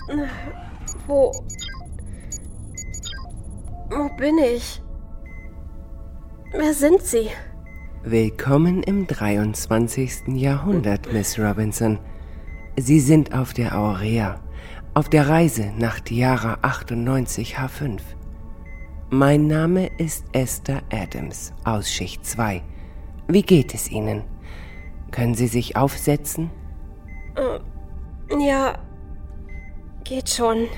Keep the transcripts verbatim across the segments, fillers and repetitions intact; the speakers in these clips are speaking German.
Wo... Wo bin ich? Wer sind Sie? Willkommen im dreiundzwanzigsten Jahrhundert, Miss Robinson. Sie sind auf der Aurea, auf der Reise nach Tiara achtundneunzig H fünf. Mein Name ist Esther Adams aus Schicht zwei. Wie geht es Ihnen? Können Sie sich aufsetzen? Uh, ja, geht schon.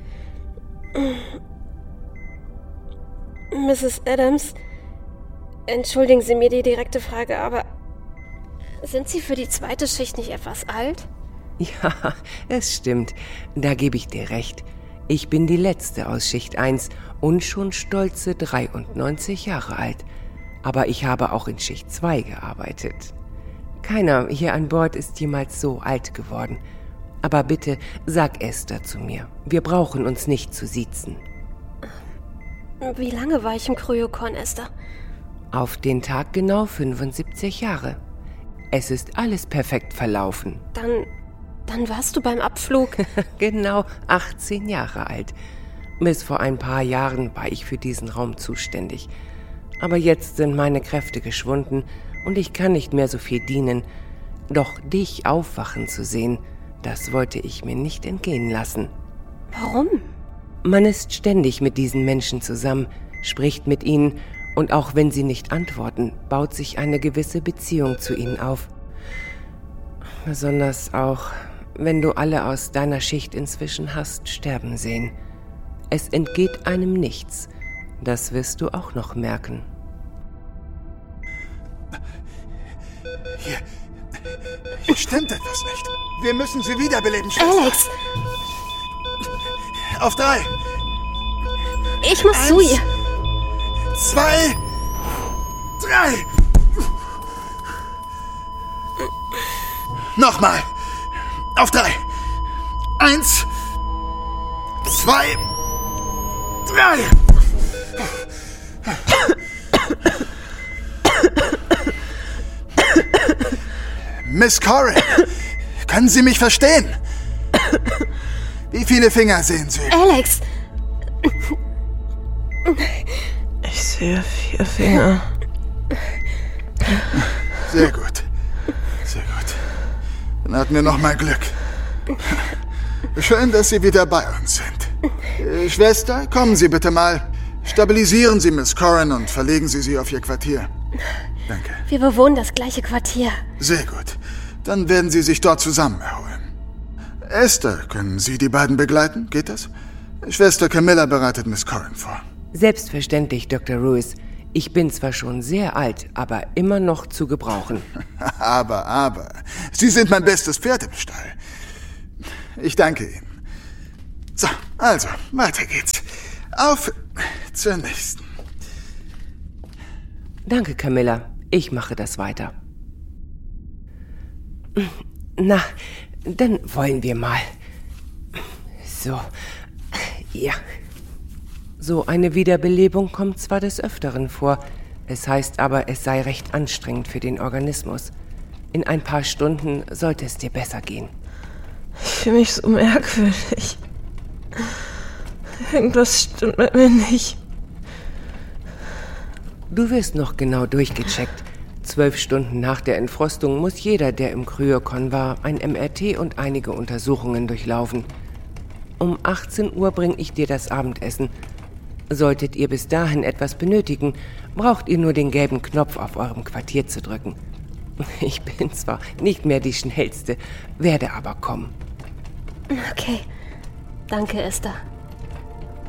Misses Adams, entschuldigen Sie mir die direkte Frage, aber sind Sie für die zweite Schicht nicht etwas alt? Ja, es stimmt. Da gebe ich dir recht. Ich bin die letzte aus Schicht eins und schon stolze dreiundneunzig Jahre alt. Aber ich habe auch in Schicht zwei gearbeitet. Keiner hier an Bord ist jemals so alt geworden. Aber bitte, sag Esther zu mir. Wir brauchen uns nicht zu siezen. Wie lange war ich im Kryokon, Esther? Auf den Tag genau fünfundsiebzig Jahre. Es ist alles perfekt verlaufen. Dann, dann warst du beim Abflug? Genau achtzehn Jahre alt. Bis vor ein paar Jahren war ich für diesen Raum zuständig. Aber jetzt sind meine Kräfte geschwunden und ich kann nicht mehr so viel dienen. Doch dich aufwachen zu sehen, das wollte ich mir nicht entgehen lassen. Warum? Man ist ständig mit diesen Menschen zusammen, spricht mit ihnen und auch wenn sie nicht antworten, baut sich eine gewisse Beziehung zu ihnen auf. Besonders auch, wenn du alle aus deiner Schicht inzwischen hast sterben sehen. Es entgeht einem nichts. Das wirst du auch noch merken. Hier, hier stimmt etwas nicht. Wir müssen sie wiederbeleben, Schwester. Alex! Auf drei. Ich muss Eins, zu ihr. Zwei, drei. Nochmal. Auf drei. Eins, zwei, drei. Miss Corrin, können Sie mich verstehen? Wie viele Finger sehen Sie? Alex! Ich sehe vier Finger. Sehr gut. Sehr gut. Dann hatten wir noch mal Glück. Schön, dass Sie wieder bei uns sind. Äh, Schwester, kommen Sie bitte mal. Stabilisieren Sie Miss Corrin und verlegen Sie sie auf Ihr Quartier. Danke. Wir bewohnen das gleiche Quartier. Sehr gut. Dann werden Sie sich dort zusammen erholen. Esther, können Sie die beiden begleiten? Geht das? Schwester Camilla bereitet Miss Corrin vor. Selbstverständlich, Doktor Ruiz. Ich bin zwar schon sehr alt, aber immer noch zu gebrauchen. Aber, aber. Sie sind mein bestes Pferd im Stall. Ich danke Ihnen. So, also, weiter geht's. Auf zur nächsten. Danke, Camilla. Ich mache das weiter. Na, dann wollen wir mal. So, ja. So eine Wiederbelebung kommt zwar des Öfteren vor, es heißt aber, es sei recht anstrengend für den Organismus. In ein paar Stunden sollte es dir besser gehen. Ich fühle mich so merkwürdig. Irgendwas stimmt mit mir nicht. Du wirst noch genau durchgecheckt. Zwölf Stunden nach der Entfrostung muss jeder, der im Kryokon war, ein M R T und einige Untersuchungen durchlaufen. Um achtzehn Uhr bringe ich dir das Abendessen. Solltet ihr bis dahin etwas benötigen, braucht ihr nur den gelben Knopf auf eurem Quartier zu drücken. Ich bin zwar nicht mehr die Schnellste, werde aber kommen. Okay. Danke, Esther.